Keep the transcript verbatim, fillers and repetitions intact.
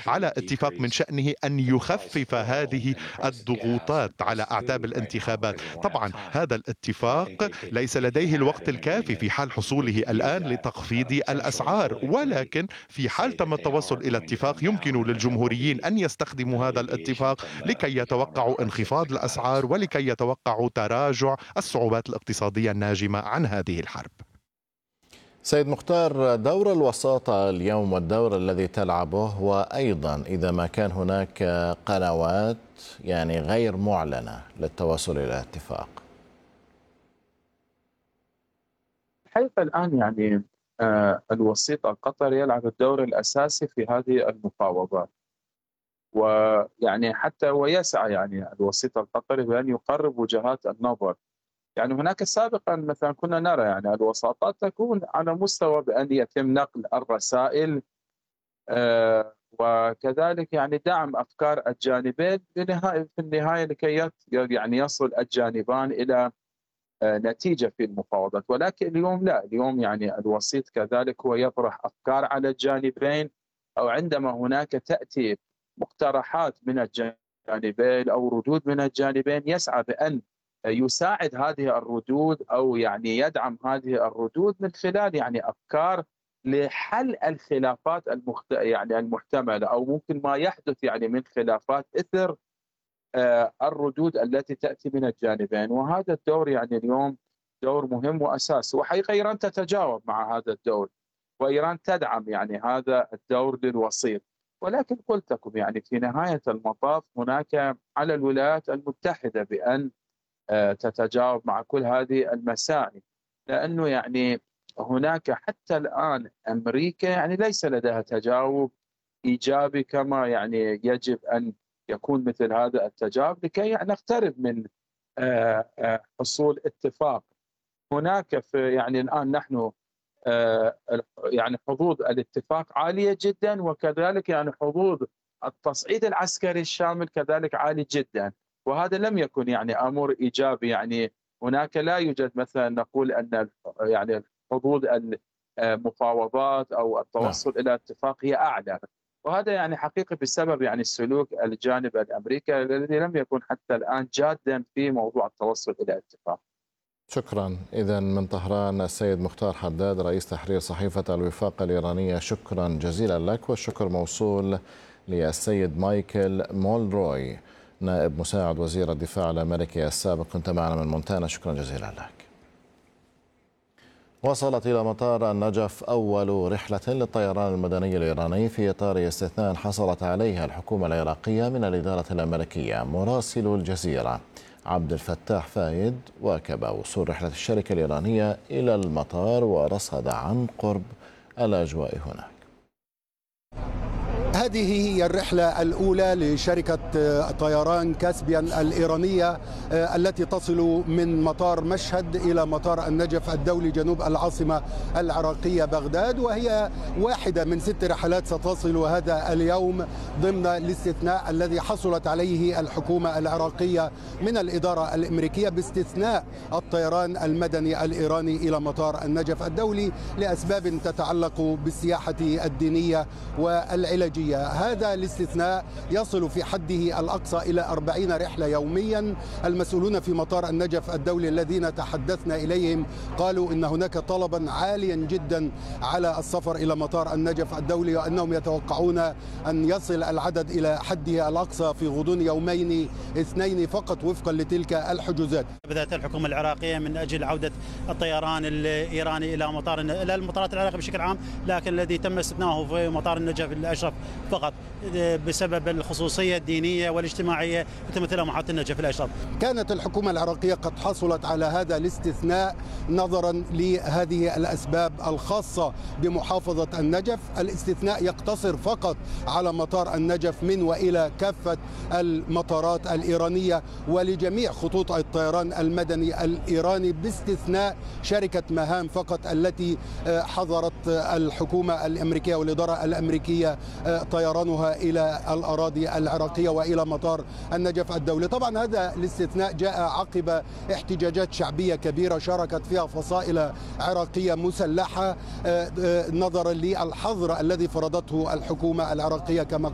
على اتفاق من شأنه أن يخفف هذه الضغوطات على أعتاب الانتخابات. طبعا هذا الاتفاق ليس لديه الوقت الكافي في حال حصوله الآن لتخفيض الأسعار، ولكن في حال تم التوصل إلى اتفاق يمكن للجمهوريين أن يستخدموا هذا الاتفاق لكي يتوقعوا انخفاض الأسعار ولكي يتوقعوا تراجع الصعوبات الاقتصادية الناجمة عن هذه الحرب. سيد مختار، دور الوساطة اليوم والدور الذي تلعبه، وأيضا إذا ما كان هناك قنوات يعني غير معلنة للتوصل إلى اتفاق. الحقيقة الآن يعني آه الوسيط القطري يلعب الدور الأساسي في هذه المفاوضات، ويعني حتى ويسعى يعني الوسيط القطري بأن يقرب وجهات النظر. يعني هناك سابقا مثلا كنا نرى يعني الوساطات تكون على مستوى بأن يتم نقل الرسائل آه وكذلك يعني دعم أفكار الجانبين في النهاية لكي يعني يصل الجانبان إلى آه نتيجة في المفاوضات. ولكن اليوم لا، اليوم يعني الوسيط كذلك هو يطرح أفكار على الجانبين، أو عندما هناك تأتي مقترحات من الجانبين أو ردود من الجانبين يسعى بأن يساعد هذه الردود أو يعني يدعم هذه الردود من خلال يعني أفكار لحل الخلافات المخت... يعني المحتملة، أو ممكن ما يحدث يعني من خلافات إثر آه الردود التي تأتي من الجانبين. وهذا الدور يعني اليوم دور مهم وأساسي، وحقيقة إيران تتجاوب مع هذا الدور، وإيران تدعم يعني هذا الدور للوسيط. ولكن قلت لكم يعني في نهاية المطاف هناك على الولايات المتحدة بأن تتجاوب مع كل هذه المسائل، لأنه يعني هناك حتى الآن أمريكا يعني ليس لديها تجاوب إيجابي كما يعني يجب أن يكون مثل هذا التجاوب لكي يعني نقترب من حصول اتفاق. هناك في يعني الآن نحن يعني حظوظ الاتفاق عالية جدا، وكذلك يعني حظوظ التصعيد العسكري الشامل كذلك عالي جدا، وهذا لم يكن يعني امر ايجابي. يعني هناك لا يوجد مثلا نقول ان يعني حظوظ المفاوضات او التوصل الى اتفاق هي اعلى، وهذا يعني حقيقي بسبب يعني سلوك الجانب الامريكي الذي لم يكن حتى الان جادا في موضوع التوصل الى اتفاق. شكرا. إذا من طهران السيد مختار حداد رئيس تحرير صحيفة الوفاق الإيرانية، شكرا جزيلا لك. والشكر موصول للسيد مايكل مولروي نائب مساعد وزير الدفاع الأمريكي السابق، كنت معنا من مونتانا، شكرا جزيلا لك. وصلت إلى مطار النجف أول رحلة للطيران المدني الإيراني في إطار استثناء حصلت عليها الحكومة العراقية من الإدارة الأمريكية. مراسل الجزيرة عبد الفتاح فايد واكب وصول رحلة الشركة الإيرانية إلى المطار ورصد عن قرب الأجواء هناك. هذه هي الرحلة الأولى لشركة طيران كاسبيان الإيرانية التي تصل من مطار مشهد إلى مطار النجف الدولي جنوب العاصمة العراقية بغداد، وهي واحدة من ست رحلات ستصل هذا اليوم ضمن الاستثناء الذي حصلت عليه الحكومة العراقية من الإدارة الأمريكية باستثناء الطيران المدني الإيراني إلى مطار النجف الدولي لأسباب تتعلق بالسياحة الدينية والعلاجية. هذا الاستثناء يصل في حده الأقصى إلى أربعين رحلة يوميا. المسؤولون في مطار النجف الدولي الذين تحدثنا إليهم قالوا إن هناك طلبا عاليا جدا على السفر إلى مطار النجف الدولي، وأنهم يتوقعون أن يصل العدد إلى حده الأقصى في غضون يومين اثنين فقط وفقا لتلك الحجوزات. بدأت الحكومة العراقية من أجل عودة الطيران الإيراني إلى مطار إلى المطارات العراقية بشكل عام، لكن الذي تم استثناؤه في مطار النجف الأشرف فقط بسبب الخصوصية الدينية والاجتماعية تمثلها محطة النجف الأشرف. كانت الحكومة العراقية قد حصلت على هذا الاستثناء نظرا لهذه الأسباب الخاصة بمحافظة النجف. الاستثناء يقتصر فقط على مطار النجف من وإلى كافة المطارات الإيرانية ولجميع خطوط الطيران المدني الإيراني باستثناء شركة مهام فقط التي حظرت الحكومة الأمريكية والإدارة الأمريكية طيرانها إلى الأراضي العراقية وإلى مطار النجف الدولي. طبعا هذا الاستثناء جاء عقب احتجاجات شعبية كبيرة شاركت فيها فصائل عراقية مسلحة نظرا للحظر الذي فرضته الحكومة العراقية كما